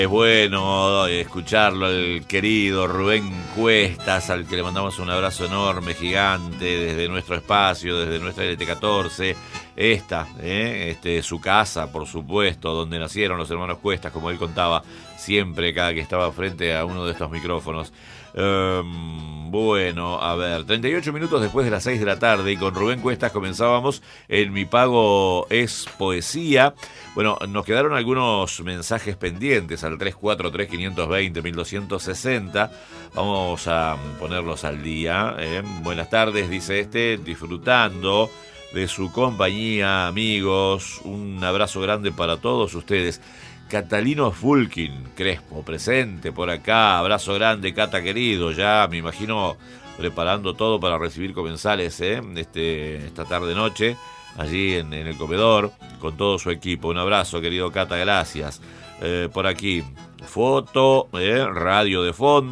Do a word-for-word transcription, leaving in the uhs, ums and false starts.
Es bueno escucharlo al querido Rubén Cuestas, al que le mandamos un abrazo enorme, gigante, desde nuestro espacio, desde nuestra L T catorce. Esta, ¿eh? este, su casa, por supuesto, donde nacieron los hermanos Cuestas, como él contaba siempre cada que estaba frente a uno de estos micrófonos. Um, bueno, a ver, treinta y ocho minutos después de las seis de la tarde y con Rubén Cuestas comenzábamos en Mi Pago es Poesía. Bueno, nos quedaron algunos mensajes pendientes al tres cuatro tres, cinco dos cero, uno dos seis cero. Vamos a ponerlos al día. ¿eh? Buenas tardes, dice este, disfrutando de su compañía, amigos. Un abrazo grande para todos ustedes. Catalino Fulkin Crespo, presente por acá. Abrazo grande, Cata querido. Ya me imagino preparando todo para recibir comensales ¿eh? este, esta tarde-noche, allí en, en el comedor, con todo su equipo. Un abrazo, querido Cata, gracias. Eh, por aquí, foto, eh, radio de fondo.